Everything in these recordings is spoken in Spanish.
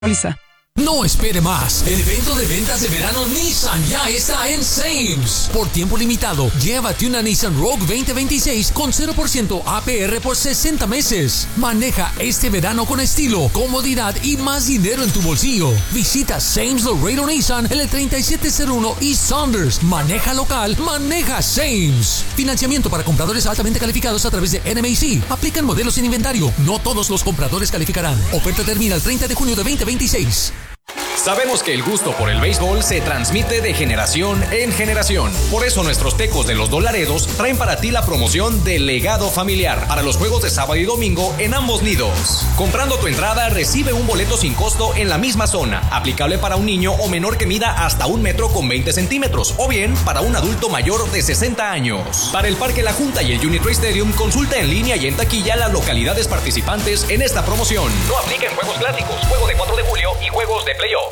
Lisa. No espere más. El evento de ventas de verano Nissan ya está en Sam's. Por tiempo limitado, llévate una Nissan Rogue 2026 con 0% APR por 60 meses. Maneja este verano con estilo, comodidad y más dinero en tu bolsillo. Visita Sam's Laredo Nissan en el 3701 East Saunders. Maneja local, maneja Sam's. Financiamiento para compradores altamente calificados a través de NMAC. Aplican modelos sin inventario. No todos los compradores calificarán. Oferta termina el 30 de junio de 2026. Sabemos que el gusto por el béisbol se transmite de generación en generación. Por eso nuestros tecos de los Dolaredos traen para ti la promoción de Legado Familiar para los juegos de sábado y domingo en ambos nidos. Comprando tu entrada, recibe un boleto sin costo en la misma zona, aplicable para un niño o menor que mida hasta 1 metro con 20 centímetros, o bien para un adulto mayor de 60 años. Para el Parque La Junta y el Unitrade Stadium, consulta en línea y en taquilla las localidades participantes en esta promoción. No aplica en juegos clásicos, juego de 4 de julio y juegos de playoffs.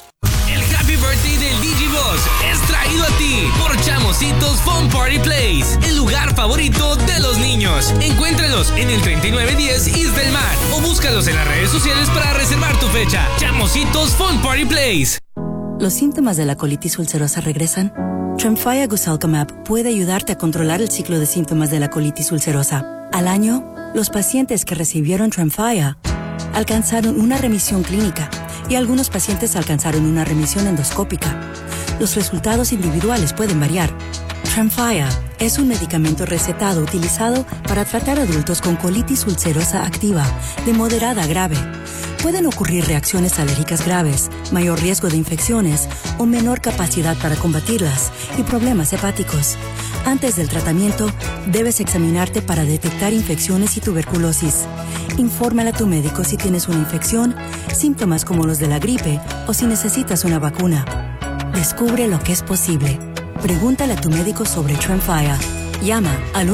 El Happy Birthday del Digiboss es traído a ti por Chamositos Fun Party Place, el lugar favorito de los niños. Encuéntralos en el 3910 East del Mar o búscalos en las redes sociales para reservar tu fecha. Chamositos Fun Party Place. ¿Los síntomas de la colitis ulcerosa regresan? Tremfya Guselkumab puede ayudarte a controlar el ciclo de síntomas de la colitis ulcerosa. Al año, los pacientes que recibieron Tremfya alcanzaron una remisión clínica y algunos pacientes alcanzaron una remisión endoscópica. Los resultados individuales pueden variar. Tremfya es un medicamento recetado utilizado para tratar adultos con colitis ulcerosa activa de moderada a grave. Pueden ocurrir reacciones alérgicas graves, mayor riesgo de infecciones o menor capacidad para combatirlas y problemas hepáticos. Antes del tratamiento, debes examinarte para detectar infecciones y tuberculosis. Infórmale a tu médico si tienes una infección, síntomas como los de la gripe o si necesitas una vacuna. Descubre lo que es posible. Pregúntale a tu médico sobre Tremfya. Llama al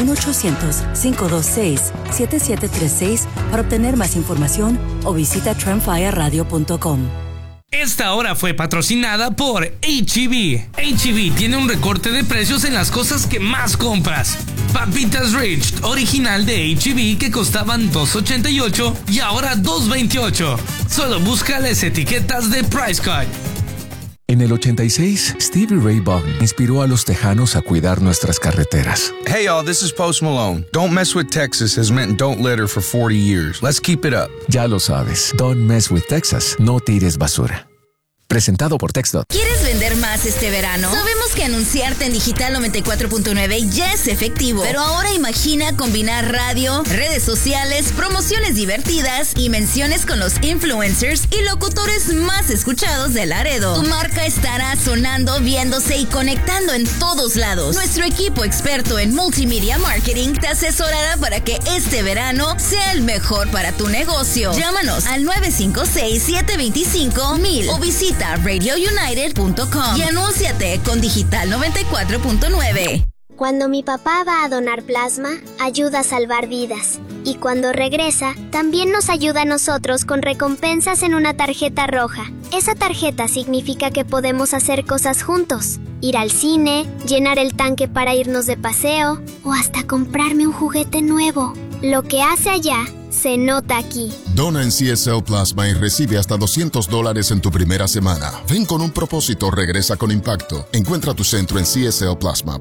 1-800-526-7736 para obtener más información o visita tremfyaradio.com. Esta hora fue patrocinada por H-E-B. H-E-B tiene un recorte de precios en las cosas que más compras. Papitas Rich, original de H-E-B, que costaban $2.88 y ahora $2.28. Solo busca las etiquetas de Price Cut. En el 86, Stevie Ray Vaughan inspiró a los tejanos a cuidar nuestras carreteras. Hey y'all, this is Post Malone. Don't mess with Texas has meant don't litter for 40 years. Let's keep it up. Ya lo sabes, don't mess with Texas, no tires basura. Presentado por TxDOT. ¿Quieres vender más este verano? Sabemos que anunciarte en Digital 94.9 ya es efectivo, pero ahora imagina combinar radio, redes sociales, promociones divertidas y menciones con los influencers y locutores más escuchados de Laredo. Tu marca estará sonando, viéndose y conectando en todos lados. Nuestro equipo experto en multimedia marketing te asesorará para que este verano sea el mejor para tu negocio. Llámanos al 956-725-1000 o visita radiounited.com y anúnciate con Digital 94.9. Cuando mi papá va a donar plasma, ayuda a salvar vidas. Y cuando regresa, también nos ayuda a nosotros con recompensas en una tarjeta roja. Esa tarjeta significa que podemos hacer cosas juntos. Ir al cine, llenar el tanque para irnos de paseo o hasta comprarme un juguete nuevo. Lo que hace allá se nota aquí. Dona en CSL Plasma y recibe hasta $200 en tu primera semana. Ven con un propósito, regresa con impacto. Encuentra tu centro en CSLPlasma.com.